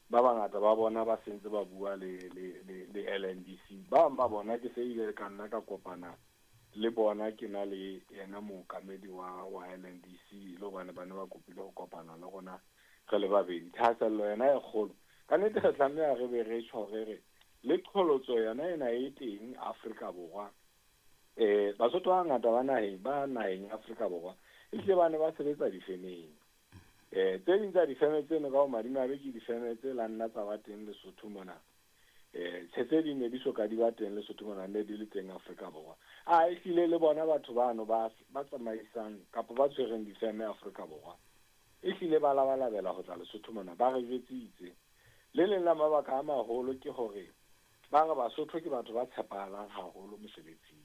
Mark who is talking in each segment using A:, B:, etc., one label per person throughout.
A: ba bangata ba bona ba sentse ba bua le LNDC ba bona ke se ile ka nna ka kopana le bona ke na le yena mookamedi wa LNDC le bana ba kopile go kopana le gona re le babedi thasello yena e kgolo ka nnete re tlameha re be re tshwarere le qholotso yona ena e teng Afrika Borwa Basotho ba ngata ba naheng Afrika Borwa ile ba ne ba sebetsa difemeng tse ding tsa difeme tseno ka madimabe ke difeme tse la nna tsa ba teng Lesotho mona tse di ne di soka di ba teng Lesotho mona ne di le teng Afrika Borwa e hlile le bona batho bano ba tsamaisang kapo ba tshwereng difeme Afrika Borwa e hlile ba labalabela go tla Lesotho mona ba re jetsitse le leng la mabaka a maholo ke hore ba re Basotho ke batho ba tshepahalang haholo mosebetsing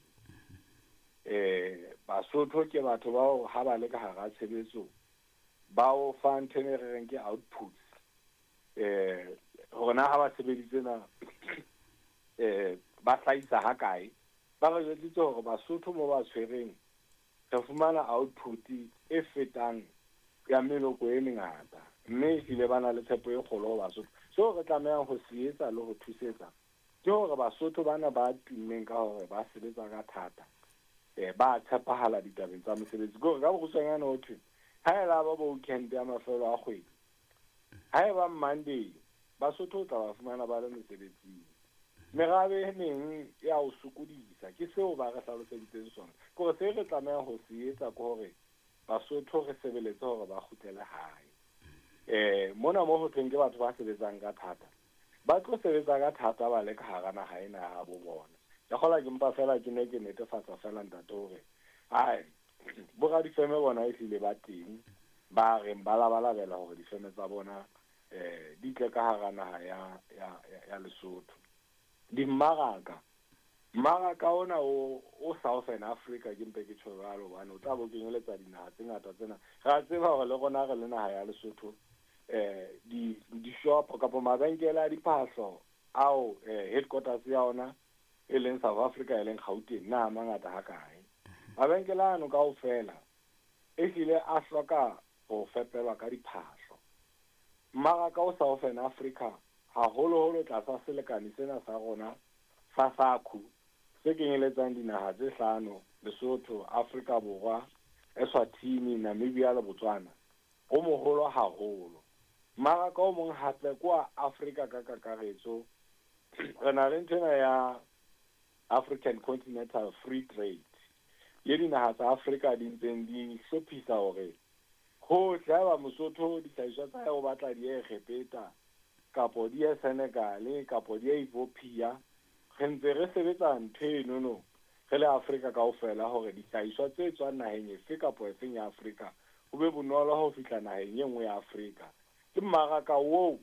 A: Basotho ke batho ba ha ba le ka hara tshebetso ba o fa ntene re reng ke outputs hona ha ba sebeditse na ba hlaisa ha kae ba re jetsitse hore Basotho mo ba tshwereng re fumana output e fetang ya meloko e mengata mme ile bana le tshepo e kgolo ho Basotho so re tlameha ho sietsa le ho thusetsa ke hore Basotho bana ba tummeng ka hore ba sebetsa ka thata ba tshepahala ditabeng tsa mosebetsi go ka borutsanyana ho thwe ha ela ba bo weekend ya mafelo a kgwedi ha eba Monday Basotho o tla ba fumana ba le mosebetsing merabe neng ya o sokodisa ke seo ba re hlaloseditseng sona gore se re tlameha ho sietsa ke hore Basotho re sebeletse hore ba khutlele hae mona mo ho teng ke batho ba sebetsang ka thata ba tlo sebetsa ka thata ba le ka hara naha ena ya bo bona ya gola ke mpa fela ke ne ke netefatsa fela ntate hore bo ga difeme bona e hlile ba teng ba re ba labalabela hore difeme tsa bona di tle ka hara naha ya Lesotho di mmaraka ona o Southern Africa ke mpe ke tshwaralo bana o tla bo kenyeletsa dinaha tse ngata tsena ra tseba hore le gona re le naha ya Lesotho di shop kapo mabenkele a diphahlo ao headquarters ya ona e leng South Africa e leng Gauteng na mangata ha kae mabenkele ano kaofela e hlile a hloka go fepelwa ka diphahlo mmaraka o Southern Africa haholo tlasa selekane sena sa rona sa SACU se kenyeletsang dinaha tse hlano Lesotho, Afrika Borwa, Eswatini, Namibia le Botswana o moholo haholo mmaraka o mong hape kwa Afrika ka kakaretso re na le ntena ya African Continental Free Trade le dinaha tsa Afrika di ntseng di hlophisa hore ho tlaba Mosotho dihlahiswa tsa o batla di egepeta kapo di ya Senegal kapo di ya Ethiopia re ntse re sebetsa nteno re le Afrika kaofela hore dihlahiswa tse tswang naheng efe kapo efeng ya Afrika ho be bonolo ho fihla naheng e nngwe ya Afrika ke mmaraka wo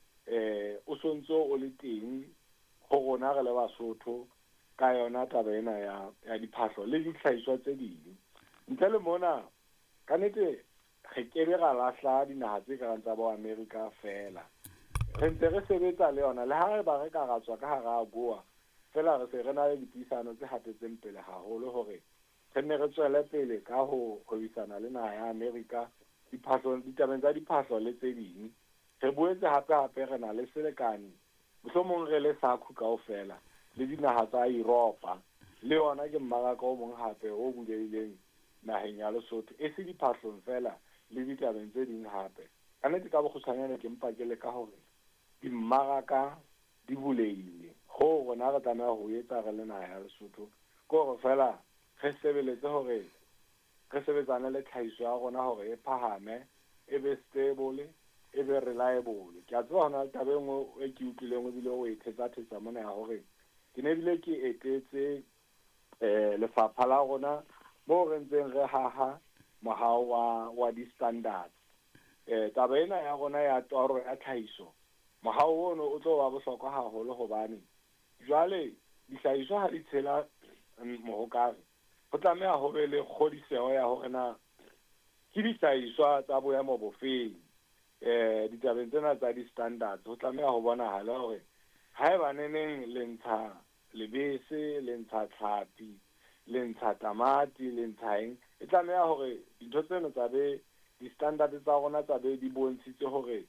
A: o sontso o le teng go rona re le Basotho ka yona taba ena ya diphahlo le dihlahiswa tse ding ntle le mona ka nnete re kebe ra lahla dinaha tse ka tsa bo America fela re ntse re sebetsa le yona le ha ba re ka ratswa ka hara goa fela re se re na le dipuisano tse hatetseng pele haholo hore re ne re tswele pele ka ho hobisana le naha ya America ditabeng tsa diphahlo le tse ding re boetse hape re na le selekane mohlomong re le SACU kaofela le dinaha tsa Europa le yona ke mmaraka o mong hape o bulehileng naheng ya Lesotho e se diphahlong fela le ditabeng tse ding hape ka nnete ka bokgutshwanyane ke mpa ke le ka hore dimmaraka di bulehile ho rona re tlameha ho etsa re le naha ya Lesotho ko re fela re sebeletse hore re sebetsane le tlhahiso ya rona hore e phahame e be stable e be reliable ke a tseba hona taba engwe e ke utlwileng o bile o e thetsa mona ya hore ke ne bile ke etetse lefapha la rona mo re ntseng re haha mohao wa di-standards taba ena ya rona ya toro ya tlhahiso mohao ono o tlo wa bohlokwa haholo hobane jwale dihlahiswa ha di tshela mohokare go tlameha ho be le kgodiseho ya hore na ke dihlahiswa tsa boemo bofeng ditabeng tsena tsa di-standards ho tlameha ho bonahala hore haeba neneng le ntsha lebese le ntsha tlhapi le ntsha tamati le ntsha eng e tlameha hore dintho tseno tsa be di-standard tsa rona tsa be di bontshitse hore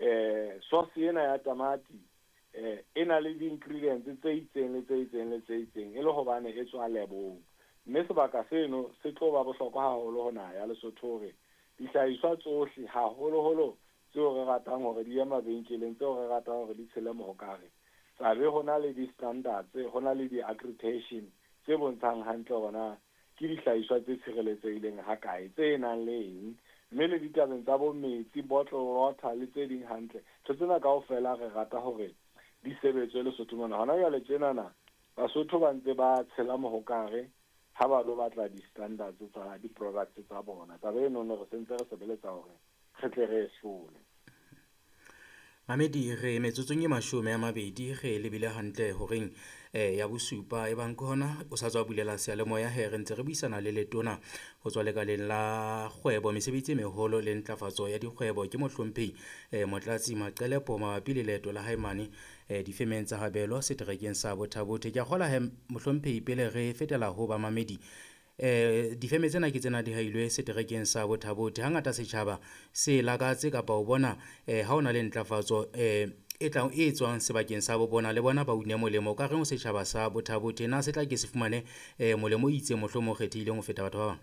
A: sauce ena ya tamati e na le di-ingredients tse itseng le tse itseng le tse itseng e le hobane e tswa Lebong. Mme sebaka seno se tlo ba bohlokwa haholo ho naha ya Lesotho hore dihlahiswa tsohle haholoholo tseo re ratang hore di ye mabenkeleng, tseo re ratang hore di tshele mohokare, tsabe ho na le di-standards, ho na le di-accreditation tse bontshang hantle hona ke dihlahiswa tse tshireletsehileng hakae, tse nang le eng, mme le ditabeng tsa bo metsi, bottled water le tse ding hantle. Ntho tsena kaofela re rata hore di sebetswe Lesotho mona. Hona jwale tjenana Basotho ba ntse ba tshela mohokare ha ba lo batla di-standards tsa di-products tsa bona. Taba eno re sentse re sebeletsa hore re tle re hlole.
B: Mamedi, re metsotsong e 20 re lebile hantle horeng ya bosupa e bang ke hona o sa tswa bulela seyalemoya he re ntse re buisana le letona ho tswa lekaleng la kgwebo, mesebetsi e meholo le ntlafatso ya dikgwebo ke mohlomphehi Motlatsi Maqelepo mabapi le leeto la haemane difemeng tsa Habelo seterekeng sa Bothabothe. Ke a kgola he mohlomphehi, pele re fetela ho ba mamedi, difeme tsena ke tsena di hailwe seterekeng sa Bothabothe. Hangata setjhaba se lakatse kapa o bona ha ona le ntlafatso e tswang sebakeng sa bo bona le bona ba une molemo ka reng setjhaba sa Bothabothe na se tla ke se fumane molemo o itseng mohlomong o kgethileng ho feta batho ba bang.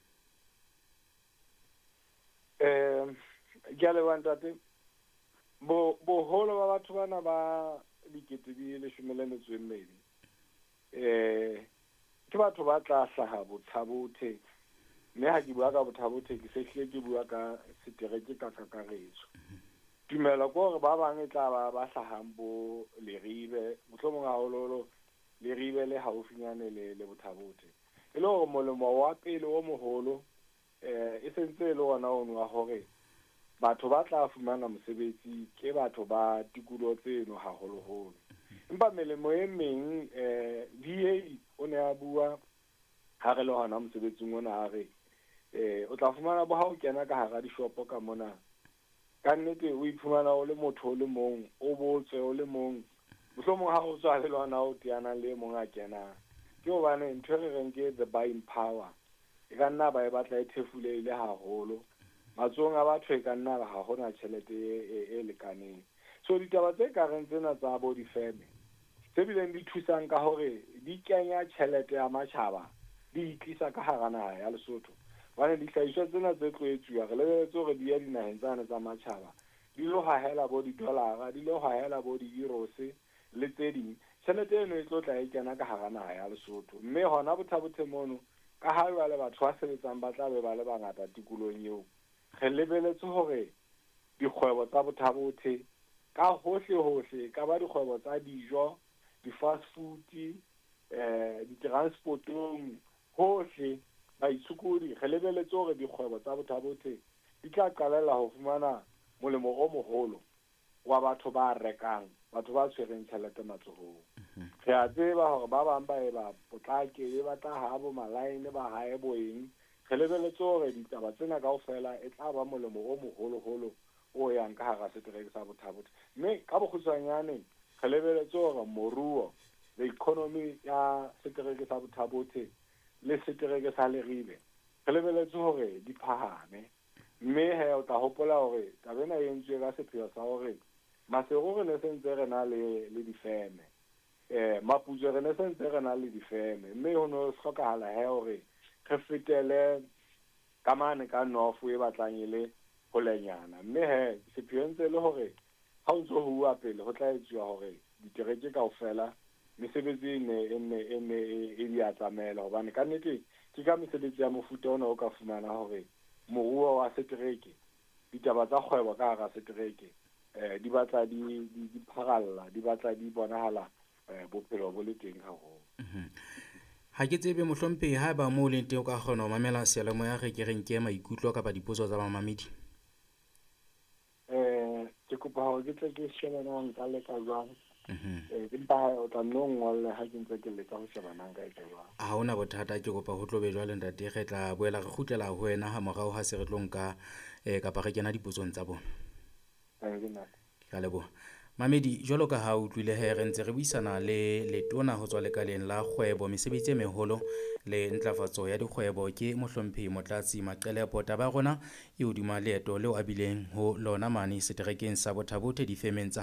A: Ke a leboha ntate. Boholo ba batho bana ba 2012 ke batho ba tla hlaha Bothabothe, mme ha ke bua ka Bothabothe ke sehlile ke bua ka setereke ka kakaretso. Tumela ko hore ba bang e tla ba hlahang bo Leribe, mohlomong haholoholo Leribe le haufinyane le Bothabothe. E le hore molemo wa pele o moholo e sentse e le ona ono wa hore batho ba tla fumana mosebetsi ke batho ba tikoloho tseno haholoholo. Empa melemo e meng VA o ne a bua ha re le hona mosebetsing ona ha re o tla fumana bo ha o kena ka hara dishopo ka mona, ka nnete o iphumana o le motho o le mong, o botswe o le mong, mohlomong ha o tswa le lona o teana le mong a kenang. Ke hobane ntho re reng ke the buying power e ka nna ba e batla e thefulehile haholo matsohong a batho, e ka nna ha hona tjhelete e lekaneng. So ditaba tse kareng tsena tsa bo difeme tse bileng di thusang ka hore di kenya tjhelete ya matjhaba di itlisa ka hara naha ya Lesotho. Hobane dihlahiswa tsena tse tloetsuwa re lebeletse hore di ya dinaheng tsane tsa matjhaba, di lo hahela bo di-dollar-a, di lo hahela bo di-euros le tse ding. Tjhelete eno e tlo tla e kena ka hara naha ya Lesotho, mme hona Bothabothe mono ka ha jwale batho ba sebetsang ba tla be ba le bangata tikolohong eo, re lebeletse hore dikgwebo tsa Bothabothe ka hohle ka ba dikgwebo tsa dijo, di-fast food, di-transportong, hohle baitshukudi, re lebeletse hore dikgwebo tsa Bothabothe di tla qalella ho fumana molemo o moholo wa batho ba rekang, batho ba tshwereng tjhelete matsohong. Re a tseba hore ba bang ba e ba potlake e batla ha bo malaene ba hae boeng. Re lebeletse hore ditaba tsena kaofela e tla ba molemo o moholoholo o yang ka hara setereke sa Bothabothe. Mme ka bokgutshwanyane re lebeletse hore moruo, the economy ya setereke sa Bothabothe le setereke sa Leribe, re lebeletse hore di phahame. Mme he o tla hopola hore tabena e entswe ka sepheo sa hore Masego re ne sentse re na le difeme, Maputswe re ne sentse re na le difeme, mme ho no hlokahala he hore re fetele ka mane ka North e batlang e le holenyana. Mme he sepheo ntse le hore ha o ntso ho bua pele ho tla etsuwa hore ditereke kaofela mesebetsi e di atamela, hobane ka nnete ke ka mesebetsi ya mofuta ona o ka fumana hore moruo wa setereke, ditaba tsa kgwebo ka hara setereke di batla di pharalla, di batla di bonahala bophelo bo le teng haholo.
B: Ha ke tsebe mohlomphehi ha ba moo leng teng o ka kgona ho mamela seyalemoya re ke re nke maikutlo kapa dipotso tsa bamamedi.
A: Ke kopa hore ke tle ke shebana nka leka jwang, empa o tla nno ngolle ha ke ntse ke leka ho shebana nka eka jwang.
B: Ha hona bothata, ke kopa ho tlobe jwale ntate, re tla boela re kgutlela ho wena ha morao ha se re tlo nka kapa re kena dipotsong tsa bona.
A: Thank you.
B: Ka leboha. Mamedi, jwalo ka ha o utlwile he re ntse re buisana le letona ho tswa lekaleng la kgwebo, mesebetsi e meholo le ntlafatso ya dikgwebo ke Mohlomphehi Motlatsi Maqelepo. Taba ya rona e hodima leeto leo a bileng ho lona mane seterekeng sa Bothabothe difemeng tsa